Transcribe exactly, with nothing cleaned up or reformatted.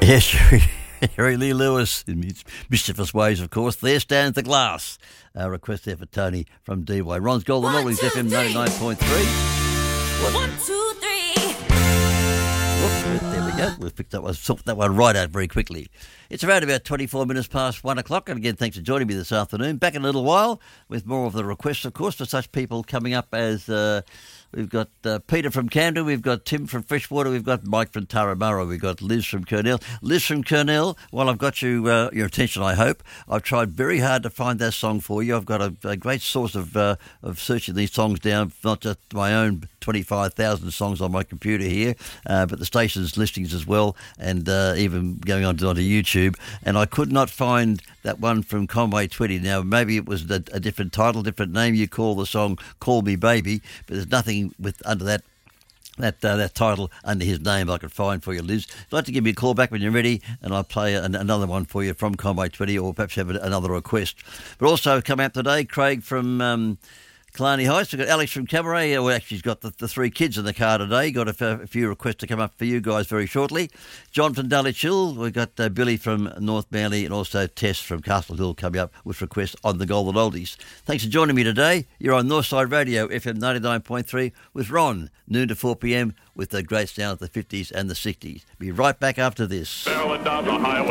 Yes, Sherry, Sherry Lee Lewis in its mischievous ways, of course. There stands the glass. Uh, request there for Tony from D Y. Ron's Golden Oldies, F M ninety-nine point three. One, two, three. Whoop, there we go. We've picked up, we've sorted that one right out very quickly. It's around about twenty-four minutes past one o'clock, and again, thanks for joining me this afternoon. Back in a little while with more of the requests, of course, for such people coming up as uh, we've got uh, Peter from Camden, we've got Tim from Freshwater, we've got Mike from Turramurra, we've got Liz from Kurnell. Liz from Kurnell, well, I've got you uh, your attention, I hope. I've tried very hard to find that song for you. I've got a, a great source of uh, of searching these songs down, not just my own twenty-five thousand songs on my computer here, uh, but the station's listings as well, and uh, even going on to, onto YouTube. And I could not find that one from Conway Twitty. Now, maybe it was a, a different title, different name. You call the song Call Me Baby, but there's nothing with under that that uh, that title under his name I could find for you, Liz. If you'd like to give me a call back when you're ready, and I'll play an, another one for you from Conway Twitty, or perhaps have another request. But also come out today, Craig from Um, Killarney Heights. We've got Alex from Cabaret. Well, actually, he's got the, the three kids in the car today. Got a, f- a few requests to come up for you guys very shortly. John from Dulwich Hill. We've got uh, Billy from North Manly, and also Tess from Castle Hill coming up with requests on the Golden Oldies. Thanks for joining me today. You're on Northside Radio, F M ninety-nine point three, with Ron, noon to four p.m, with the great sound of the fifties and the sixties. Be right back after this. Barreling down the highway.